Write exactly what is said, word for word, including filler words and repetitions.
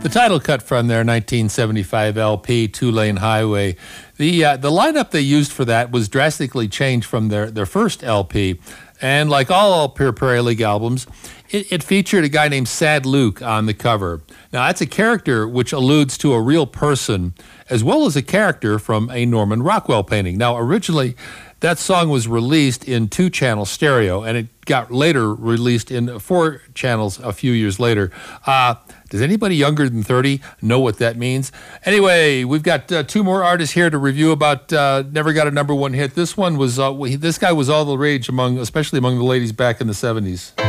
The title cut from their nineteen seventy-five L P, Two Lane Highway. The uh, the lineup they used for that was drastically changed from their, their first L P. And like all Pure Prairie League albums, it, it featured a guy named Sad Luke on the cover. Now, that's a character which alludes to a real person, as well as a character from a Norman Rockwell painting. Now, originally, that song was released in two-channel stereo, and it got later released in four channels a few years later. Uh, does anybody younger than thirty know what that means? Anyway, we've got uh, two more artists here to review about uh, Never Got a Number One Hit. This one was, uh, this guy was all the rage, among, especially among the ladies back in the seventies.